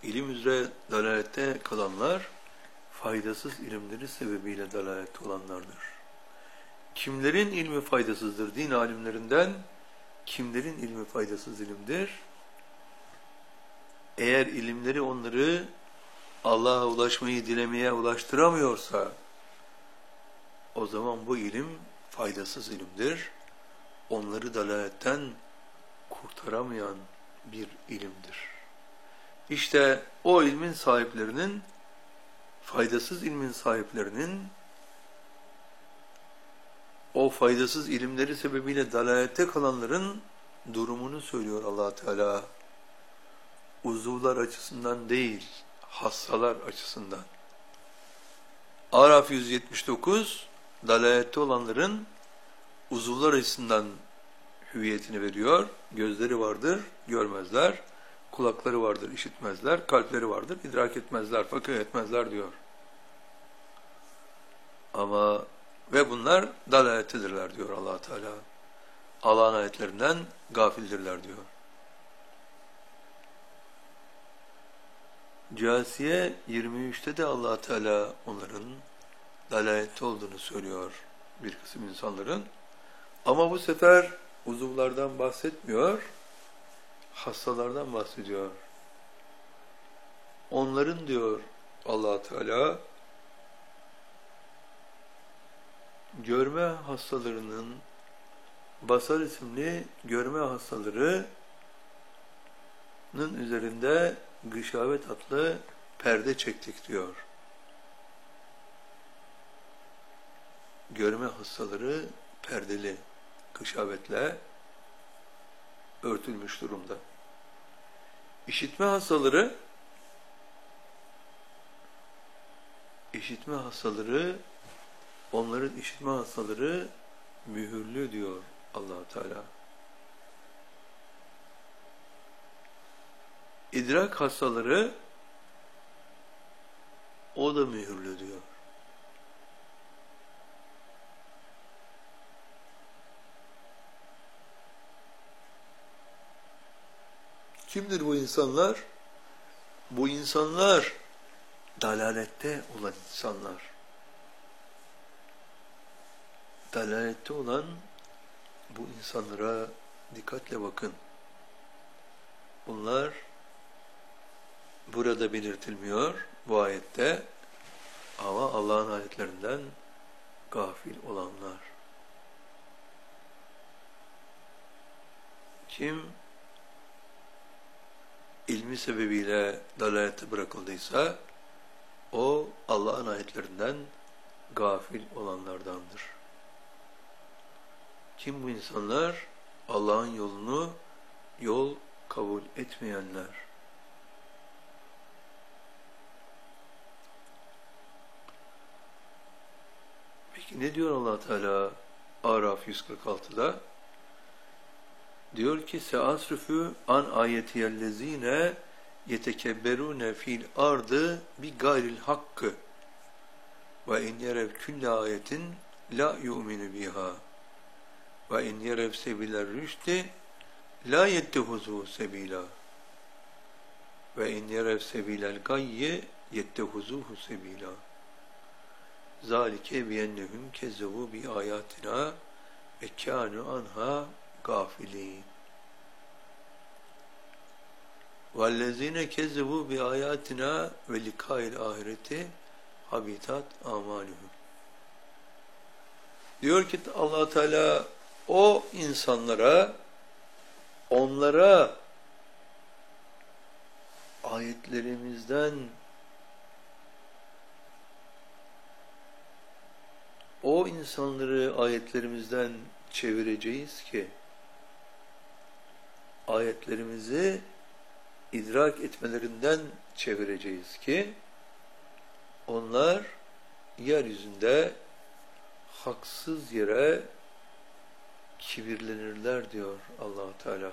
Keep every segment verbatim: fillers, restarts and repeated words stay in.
İlim üzere dalalette kalanlar, faydasız ilimleri sebebiyle dalalette olanlardır. Kimlerin ilmi faydasızdır? Din alimlerinden kimlerin ilmi faydasız ilimdir? Eğer ilimleri onları Allah'a ulaşmayı dilemeye ulaştıramıyorsa, o zaman bu ilim faydasız ilimdir. Onları dalaletten kurtaramayan bir ilimdir. İşte o ilmin sahiplerinin, faydasız ilmin sahiplerinin, o faydasız ilimleri sebebiyle dalalette kalanların durumunu söylüyor Allah Teala. Uzuvlar açısından değil, hassalar açısından. Araf yüz yetmiş dokuz, dalalette olanların uzuvlar açısından hüviyetini veriyor. Gözleri vardır, görmezler. Kulakları vardır, işitmezler. Kalpleri vardır, idrak etmezler, fakir etmezler diyor. Ama ve bunlar dalalettedirler diyor Allah Teala. Allah'ın ayetlerinden gafildirler diyor. Câsiye yirmi üçte de Allah Teala onların dalalette olduğunu söylüyor bir kısım insanların. Ama bu sefer uzuvlardan bahsetmiyor, hastalardan bahsediyor. Onların diyor Allah Teala görme hastalarının, basar isimli görme hastalarının üzerinde gışavet adlı perde çektik diyor. Görme hastaları perdeli, gışavetle örtülmüş durumda. İşitme hastaları işitme hastaları onların işitme hastaları mühürlü diyor Allah Teala. İdrak hastaları o da mühürlü diyor. Kimdir bu insanlar? Bu insanlar dalalette olan insanlar. Dalalette olan bu insanlara dikkatle bakın. Bunlar burada belirtilmiyor bu ayette ama Allah'ın ayetlerinden gafil olanlar. Kim ilmi sebebiyle dalalette bırakıldıysa o Allah'ın ayetlerinden gafil olanlardandır. Kim bu insanlar? Allah'ın yolunu yol kabul etmeyenler. Peki ne diyor Allah Teala Araf yüz kırk altıda? Diyor ki seasrifü an ayetiyellezine yetekebberune fil ardı bi gayril hakkı ve in yerev külle ayetin la yu'minu biha ve in yerev sebiler rüşti la yettehuzu sebila ve in yerev sebilel gayye yettehuzuhu sebila zalike biyennehum kezzebu bi ayatina ve kânu anha gafilin. وَالَّذ۪ينَ كَذَّبُوا بِآيَاتِنَا وَلِقَاءِ الْآخِرَةِ habitat amaluhum. Diyor ki Allah Teala o insanlara, onlara ayetlerimizden o insanları ayetlerimizden çevireceğiz ki ayetlerimizi idrak etmelerinden çevireceğiz ki onlar yeryüzünde haksız yere kibirlenirler diyor Allah Teala.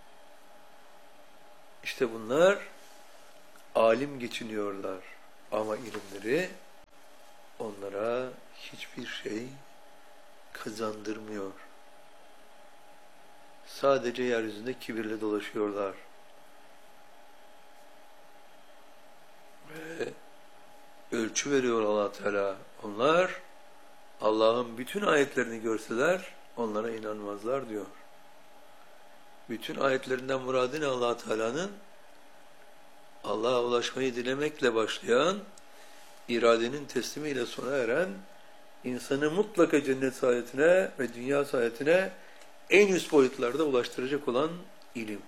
İşte bunlar alim geçiniyorlar ama ilimleri onlara hiçbir şey kazandırmıyor. Sadece yeryüzünde kibirle dolaşıyorlar. ölçü veriyor Allah Teala. Onlar Allah'ın bütün ayetlerini görseler onlara inanmazlar diyor. Bütün ayetlerinden muradı ne Allah Teala'nın? Allah'a ulaşmayı dilemekle başlayan, iradenin teslimiyle sona eren, insanı mutlaka cennet saadetine ve dünya saadetine en üst boyutlarda ulaştıracak olan ilim.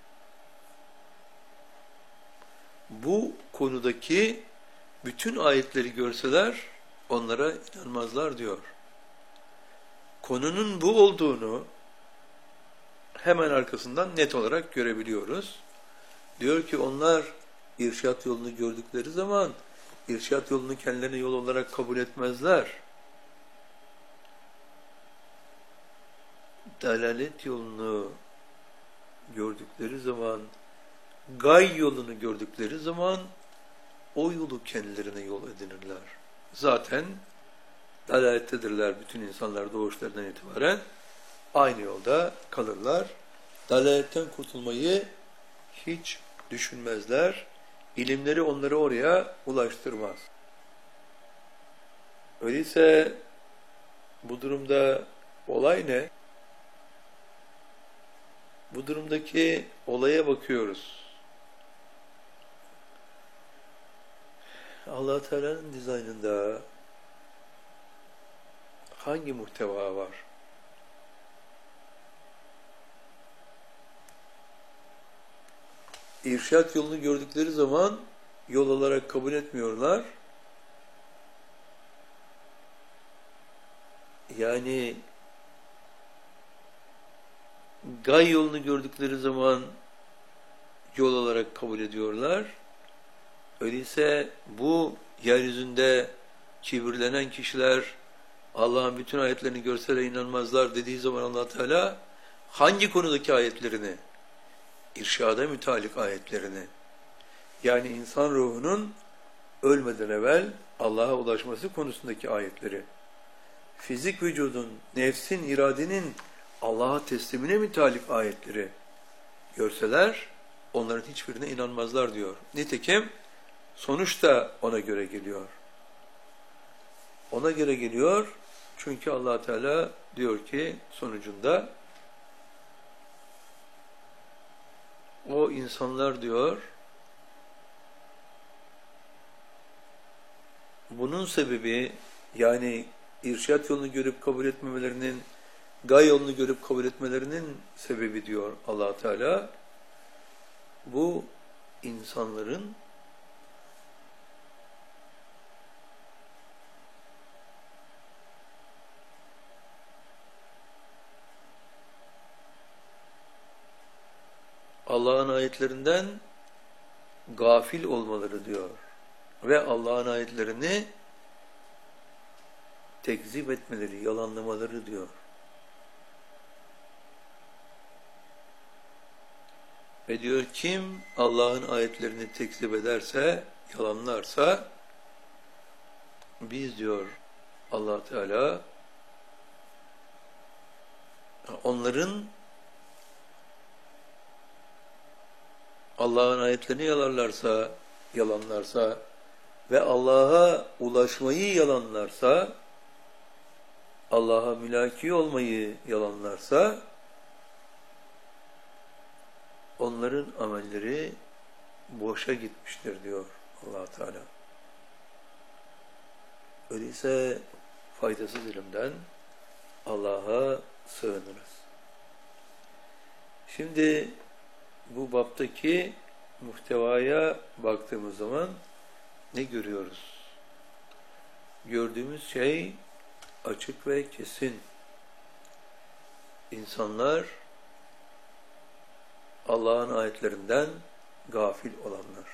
Bu konudaki bütün ayetleri görseler onlara inanmazlar diyor. Konunun bu olduğunu hemen arkasından net olarak görebiliyoruz. Diyor ki onlar irşat yolunu gördükleri zaman irşat yolunu kendilerine yol olarak kabul etmezler. Dalalet yolunu gördükleri zaman, gay yolunu gördükleri zaman o yolu kendilerine yol edinirler. Zaten dalalettedirler bütün insanlar doğuşlarından itibaren. Aynı yolda kalırlar. Dalaletten kurtulmayı hiç düşünmezler. İlimleri onları oraya ulaştırmaz. Öyleyse bu durumda olay ne? Bu durumdaki olaya bakıyoruz. Allah Teala'nın dizaynında hangi muhteva var? İrşat yolunu gördükleri zaman yol olarak kabul etmiyorlar. Yani gay yolunu gördükleri zaman yol olarak kabul ediyorlar. Öyleyse bu yeryüzünde kibirlenen kişiler Allah'ın bütün ayetlerini görseler inanmazlar dediği zaman Allah Teala hangi konudaki ayetlerini? İrşada mütalik ayetlerini. Yani insan ruhunun ölmeden evvel Allah'a ulaşması konusundaki ayetleri. Fizik vücudun, nefsin, iradenin Allah'a teslimine mütalik ayetleri görseler onların hiçbirine inanmazlar diyor. Nitekim sonuç da ona göre geliyor. Ona göre geliyor çünkü Allah Teala diyor ki sonucunda o insanlar diyor bunun sebebi yani irşat yolunu görüp kabul etmemelerinin gay yolunu görüp kabul etmelerinin sebebi diyor Allah Teala bu insanların Allah'ın ayetlerinden gafil olmaları diyor. Ve Allah'ın ayetlerini tekzip etmeleri, yalanlamaları diyor. Ve diyor kim Allah'ın ayetlerini tekzip ederse, yalanlarsa biz diyor Allah Teala onların Allah'ın ayetlerini yalanlarsa, yalanlarsa ve Allah'a ulaşmayı yalanlarsa, Allah'a mülaki olmayı yalanlarsa, onların amelleri boşa gitmiştir diyor Allah Teala. Öyleyse faydasız ilimden Allah'a sığınırız. Şimdi bu baptaki muhtevaya baktığımız zaman ne görüyoruz? Gördüğümüz şey açık ve kesin. İnsanlar Allah'ın ayetlerinden gafil olanlar.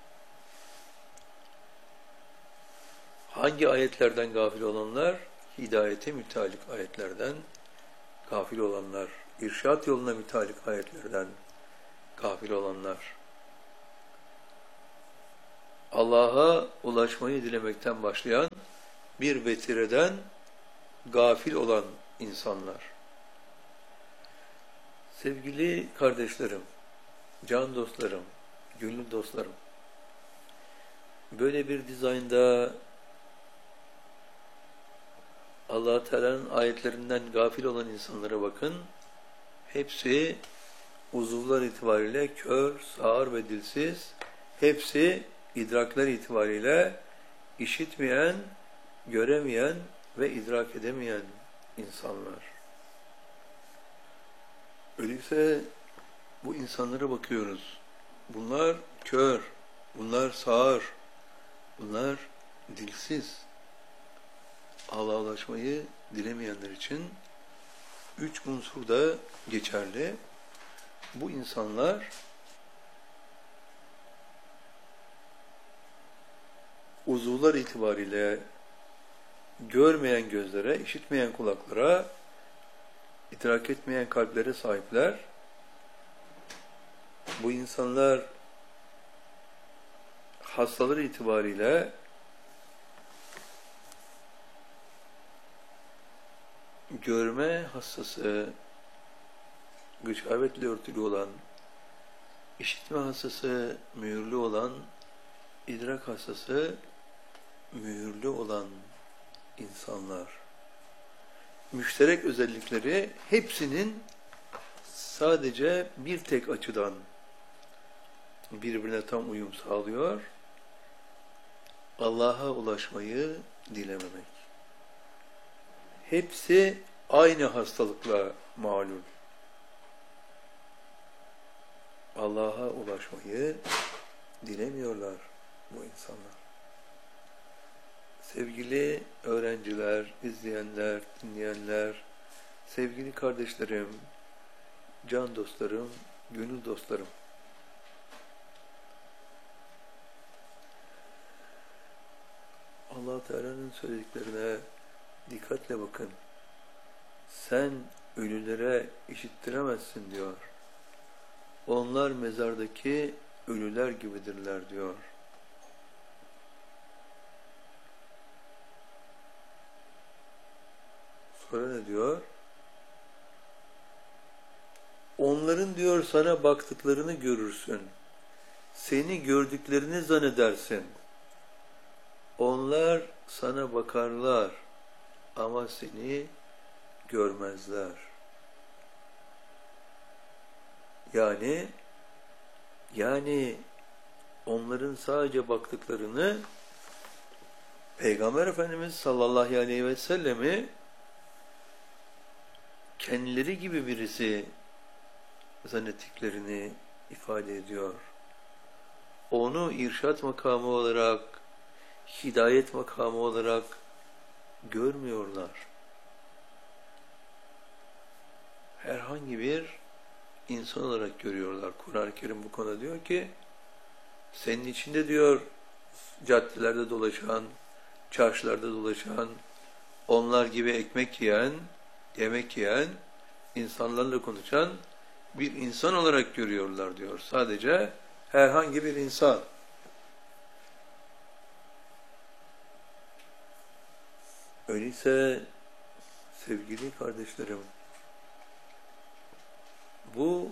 Hangi ayetlerden gafil olanlar? Hidayete mütalik ayetlerden gafil olanlar. İrşat yoluna mütalik ayetlerden gafil olanlar. Allah'a ulaşmayı dilemekten başlayan bir vetireden gafil olan insanlar. Sevgili kardeşlerim, can dostlarım, gönül dostlarım, böyle bir dizaynda Allah Teala'nın ayetlerinden gafil olan insanlara bakın. Hepsi uzuvlar itibariyle kör, sağır ve dilsiz. Hepsi idraklar itibariyle işitmeyen, göremeyen ve idrak edemeyen insanlar. Öyleyse bu insanlara bakıyoruz. Bunlar kör, bunlar sağır, bunlar dilsiz. Allah'a ulaşmayı dilemeyenler için üç unsur da geçerli. Bu insanlar uzuvlar itibariyle görmeyen gözlere, işitmeyen kulaklara, idrak etmeyen kalplere sahipler. Bu insanlar hastaları itibariyle görme hastası, gıçabetle örtülü olan, işitme hastası, mühürlü olan, idrak hastası, mühürlü olan insanlar. Müşterek özellikleri hepsinin sadece bir tek açıdan birbirine tam uyum sağlıyor. Allah'a ulaşmayı dilememek. Hepsi aynı hastalıkla malul. Allah'a ulaşmayı dilemiyorlar bu insanlar. Sevgili öğrenciler, izleyenler, dinleyenler, sevgili kardeşlerim, can dostlarım, gönül dostlarım. Allah Teala'nın söylediklerine dikkatle bakın. Sen ölülere işittiremezsin diyor. Onlar mezardaki ölüler gibidirler diyor. Sonra ne diyor? Onların diyor sana baktıklarını görürsün. Seni gördüklerini zannedersin. Onlar sana bakarlar ama seni görmezler. Yani yani onların sadece baktıklarını Peygamber Efendimiz sallallahu aleyhi ve sellemi kendileri gibi birisi zannettiklerini ifade ediyor. Onu irşat makamı olarak, hidayet makamı olarak görmüyorlar. Herhangi bir insan olarak görüyorlar. Kur'an-ı Kerim bu konuda diyor ki, senin içinde diyor caddelerde dolaşan, çarşılarda dolaşan, onlar gibi ekmek yiyen, yemek yiyen, insanlarla konuşan bir insan olarak görüyorlar diyor. Sadece herhangi bir insan. Öyleyse sevgili kardeşlerim, bu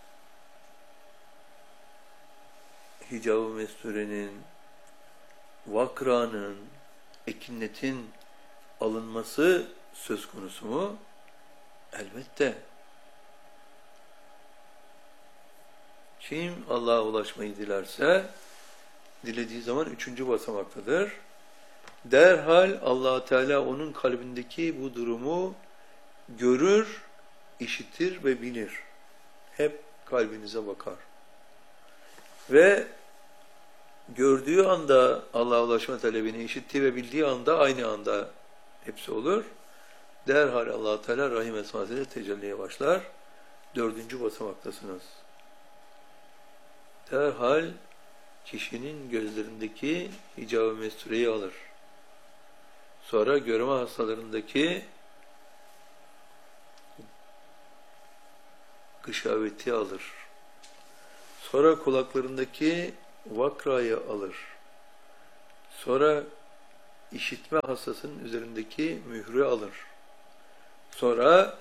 hicab-ı mesturenin, vakranın, ekinnetin alınması söz konusu mu? Elbette. Kim Allah'a ulaşmayı dilerse, dilediği zaman üçüncü basamaktadır. Derhal Allah Teala onun kalbindeki bu durumu görür, işitir ve bilir. Hep kalbinize bakar. Ve gördüğü anda Allah'a ulaşma talebini işittiği ve bildiği anda aynı anda hepsi olur. Derhal Allah Teala Rahim esmasıyla tecelliye başlar. Dördüncü basamaktasınız. Derhal kişinin gözlerindeki hicab-ı mestureyi alır. Sonra görme hastalarındaki gışaveti alır. Sonra kulaklarındaki vakrayı alır. Sonra işitme hastasının üzerindeki mührü alır. Sonra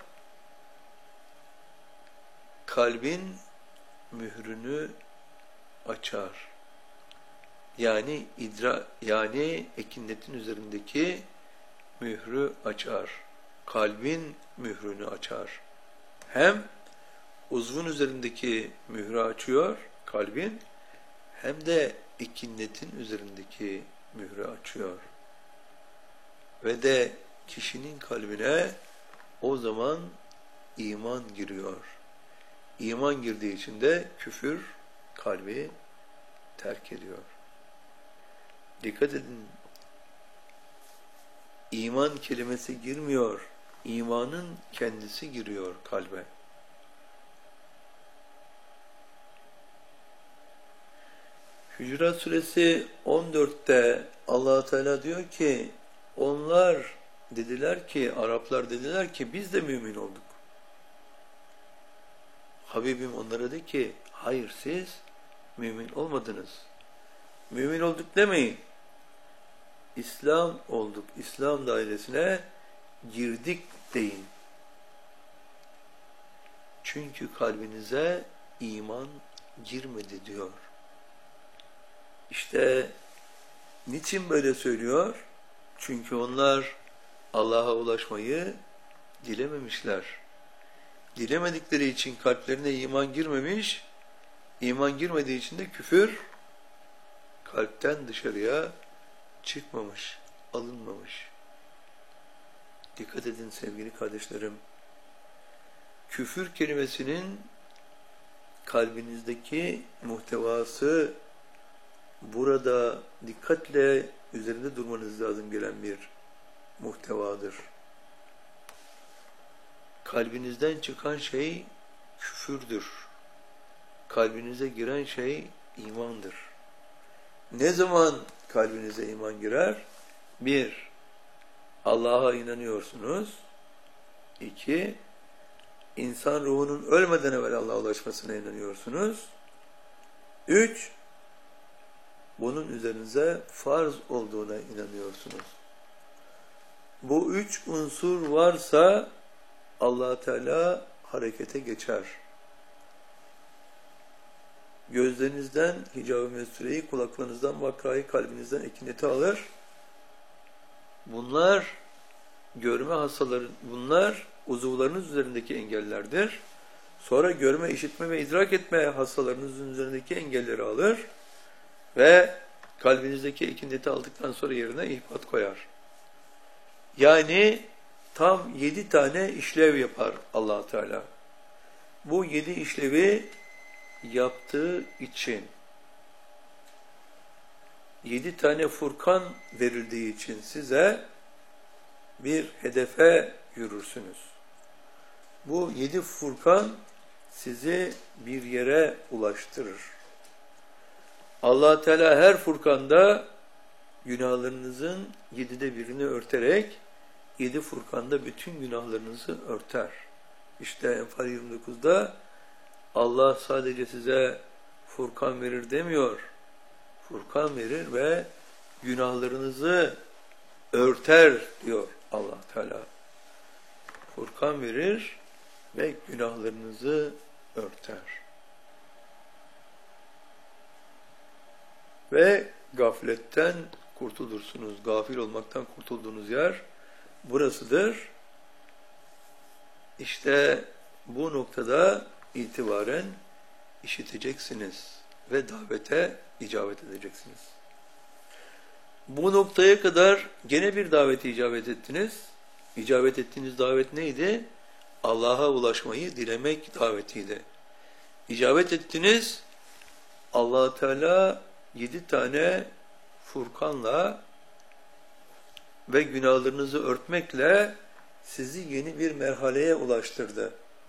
kalbin mührünü açar. Yani idra yani ekinnetin üzerindeki mührü açar. Kalbin mührünü açar. Hem uzvun üzerindeki mührü açıyor kalbin, hem de ekinnetin üzerindeki mührü açıyor. Ve de kişinin kalbine o zaman iman giriyor. İman girdiği için de küfür kalbi terk ediyor. Dikkat edin, iman kelimesi girmiyor, imanın kendisi giriyor kalbe. Hücurat Suresi on dörtte Allah Teala diyor ki, onlar dediler ki, Araplar dediler ki biz de mümin olduk. Habibim onlara de ki, hayır siz mümin olmadınız. Mümin olduk demeyin. İslam olduk, İslam dairesine girdik deyin. Çünkü kalbinize iman girmedi diyor. İşte niçin böyle söylüyor? Çünkü onlar Allah'a ulaşmayı dilememişler. Dilemedikleri için kalplerine iman girmemiş, iman girmediği için de küfür kalpten dışarıya çıkmamış, alınmamış. Dikkat edin sevgili kardeşlerim. Küfür kelimesinin kalbinizdeki muhtevası burada dikkatle üzerinde durmanız lazım gelen bir muhtevadır. Kalbinizden çıkan şey küfürdür. Kalbinize giren şey imandır. Ne zaman kalbinize iman girer? Bir, Allah'a inanıyorsunuz. İki, insan ruhunun ölmeden evvel Allah'a ulaşmasına inanıyorsunuz. Üç, bunun üzerinize farz olduğuna inanıyorsunuz. Bu üç unsur varsa Allah Teala harekete geçer. Gözlerinizden hicab-ı mesureyi, kulaklarınızdan vakrayı, kalbinizden ekineti alır. Bunlar görme hastaları, bunlar uzuvlarınız üzerindeki engellerdir. Sonra görme, işitme ve idrak etme hastalarınızın üzerindeki engelleri alır ve kalbinizdeki ekineti aldıktan sonra yerine ihbat koyar. Yani tam yedi tane işlev yapar Allah Teala. Bu yedi işlevi yaptığı için, yedi tane Furkan verildiği için size bir hedefe yürürsünüz. Bu yedi Furkan sizi bir yere ulaştırır. Allah Teala her Furkan'da günahlarınızın yedide birini örterek, yedi Furkan'da bütün günahlarınızı örter. İşte Enfal yirmi dokuzda Allah sadece size Furkan verir demiyor. Furkan verir ve günahlarınızı örter diyor Allah Teala. Furkan verir ve günahlarınızı örter. Ve gafletten kurtulursunuz. Gafil olmaktan kurtulduğunuz yer burasıdır. İşte bu noktada itibaren işiteceksiniz ve davete icabet edeceksiniz. Bu noktaya kadar gene bir davete icabet ettiniz. İcabet ettiğiniz davet neydi? Allah'a ulaşmayı dilemek davetiydi. İcabet ettiniz, Allah Teala yedi tane Furkanla ve günahlarınızı örtmekle sizi yeni bir merhaleye ulaştırdı.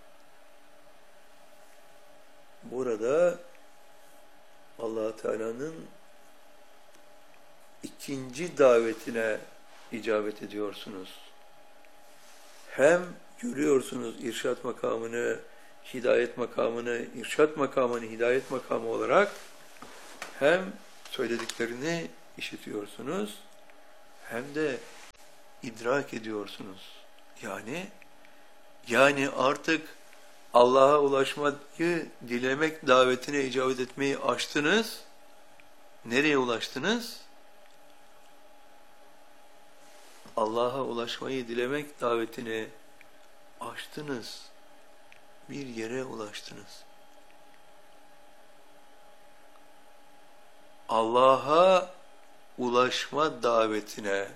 Burada Allah Teala'nın ikinci davetine icabet ediyorsunuz. Hem görüyorsunuz irşat makamını, hidayet makamını, irşat makamını hidayet makamı olarak, hem söylediklerini işitiyorsunuz, hem de idrak ediyorsunuz. Yani yani artık Allah'a ulaşmayı dilemek davetine icabet etmeyi aştınız Nereye ulaştınız? Allah'a ulaşmayı dilemek davetini açtınız. Bir yere ulaştınız. Allah'a ulaşma davetine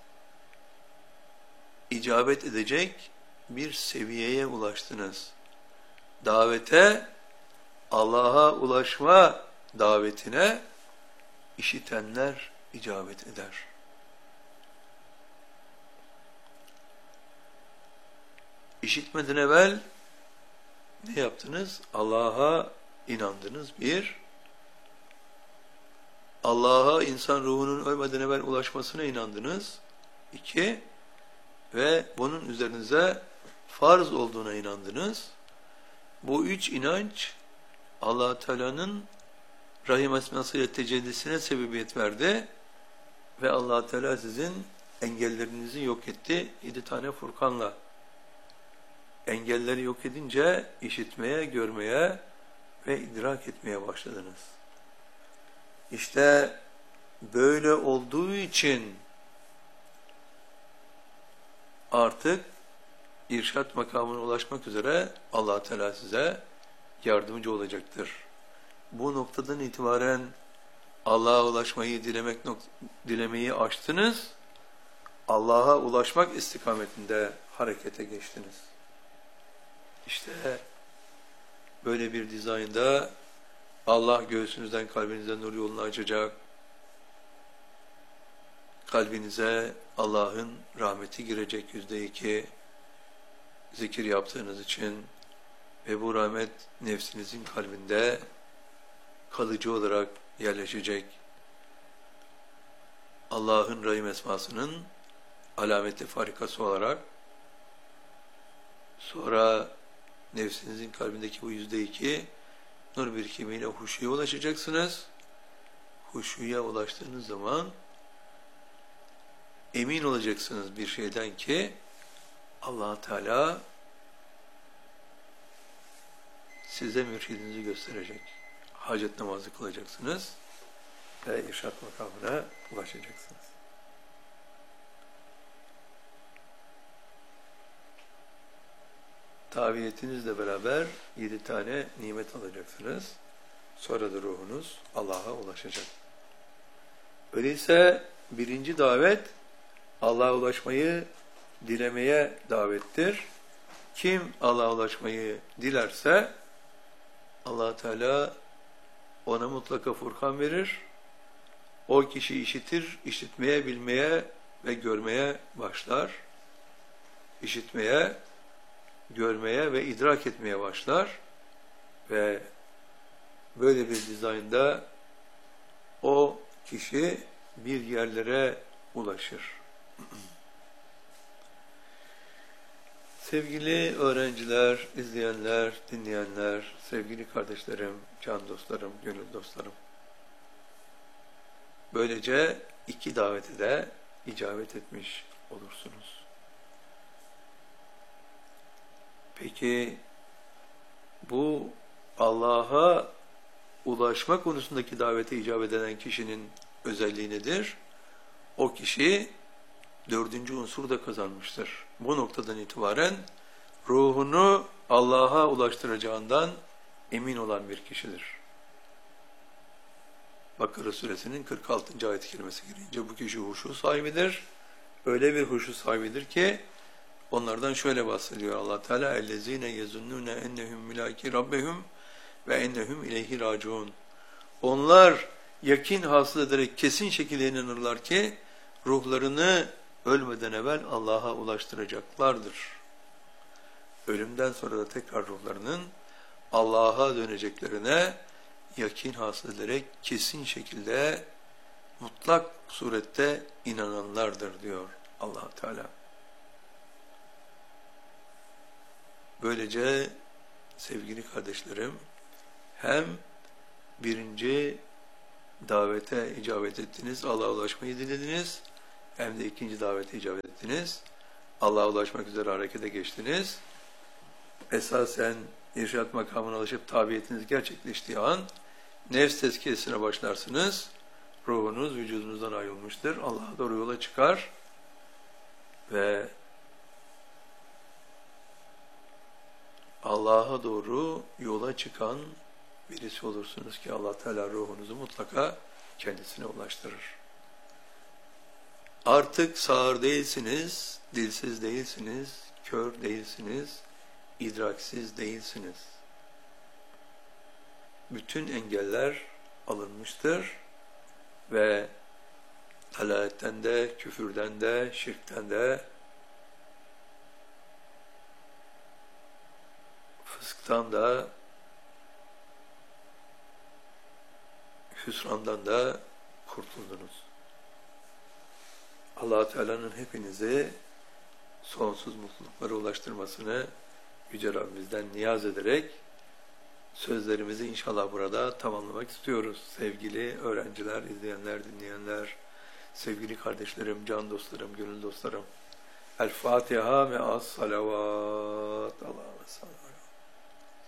icabet edecek bir seviyeye ulaştınız. Davete, Allah'a ulaşma davetine işitenler icabet eder. İşitmeden evvel ne yaptınız? Allah'a inandınız. Bir, Allah'a insan ruhunun ölmeden evvel ulaşmasına inandınız. İki, ve bunun üzerinize farz olduğuna inandınız. Bu üç inanç Allah Teala'nın Rahim esmasıyla tecellisine sebebiyet verdi ve Allah Teala sizin engellerinizi yok etti. Yedi tane Furkan'la. Engelleri yok edince işitmeye, görmeye ve idrak etmeye başladınız. İşte böyle olduğu için artık irşat makamına ulaşmak üzere Allah Teala size yardımcı olacaktır. Bu noktadan itibaren Allah'a ulaşmayı dilemek dilemeyi açtınız. Allah'a ulaşmak istikametinde harekete geçtiniz. İşte böyle bir dizaynda Allah göğsünüzden kalbinize nur yolunu açacak. Kalbinize Allah'ın rahmeti girecek yüzde iki zikir yaptığınız için ve bu rahmet nefsinizin kalbinde kalıcı olarak yerleşecek. Allah'ın Rahim esmasının alameti farikası olarak sonra nefsinizin kalbindeki bu yüzde iki nur birikimiyle huşuya ulaşacaksınız. Huşuya ulaştığınız zaman emin olacaksınız bir şeyden ki Allah Teala size mürşidinizi gösterecek. Hacet namazı kılacaksınız ve irşat makamına ulaşacaksınız. Tabiyetinizle beraber yedi tane nimet alacaksınız. Sonra da ruhunuz Allah'a ulaşacak. Öyleyse birinci davet Allah'a ulaşmayı dilemeye davettir. Kim Allah'a ulaşmayı dilerse Allah Teala ona mutlaka Furkan verir. O kişi işitir, işitmeye, bilmeye ve görmeye başlar. İşitmeye, görmeye ve idrak etmeye başlar. Ve böyle bir dizaynda o kişi bir yerlere ulaşır. Sevgili öğrenciler, izleyenler, dinleyenler, sevgili kardeşlerim, can dostlarım, gönül dostlarım. Böylece iki davete de icabet etmiş olursunuz. Peki bu Allah'a ulaşma konusundaki davete icabet eden kişinin özelliği nedir? O kişi dördüncü unsuru da kazanmıştır. Bu noktadan itibaren ruhunu Allah'a ulaştıracağından emin olan bir kişidir. Bakara suresinin kırk altıncı ayet-i kerimesi girince bu kişi huşu sahibidir. Öyle bir huşu sahibidir ki onlardan şöyle bahsediyor Allah Teala: "Ellezine yezunnune ennehum mulaki rabbihum ve ennehum ileyhi raciun." Onlar yakin hasıl ederek kesin şekilde inanırlar ki ruhlarını ölmeden evvel Allah'a ulaştıracaklardır. Ölümden sonra da tekrar ruhlarının Allah'a döneceklerine yakin hasıl ederek kesin şekilde mutlak surette inananlardır diyor Allah Teala. Böylece sevgili kardeşlerim, hem birinci davete icabet ettiniz, Allah'a ulaşmayı dilediniz, hem de ikinci davete icabet ettiniz, Allah'a ulaşmak üzere harekete geçtiniz. Esasen irşat makamına ulaşıp tabiyetiniz gerçekleştiği an nefs tezkiyesine başlarsınız. ruhunuz vücudunuzdan ayrılmıştır. Allah'a doğru yola çıkar ve Allah'a doğru yola çıkan birisi olursunuz ki Allah Teala ruhunuzu mutlaka kendisine ulaştırır. Artık sağır değilsiniz, dilsiz değilsiniz, kör değilsiniz, idraksiz değilsiniz. Bütün engeller alınmıştır ve dalaletten de, küfürden de, şirkten de, fısktan da, hüsrandan da kurtuldunuz. Allah Teala'nın hepinizi sonsuz mutluluklara ulaştırmasını Yüce Rabbimizden niyaz ederek sözlerimizi inşallah burada tamamlamak istiyoruz. Sevgili öğrenciler, izleyenler, dinleyenler, sevgili kardeşlerim, can dostlarım, gönül dostlarım. El Fatiha ve as salavat.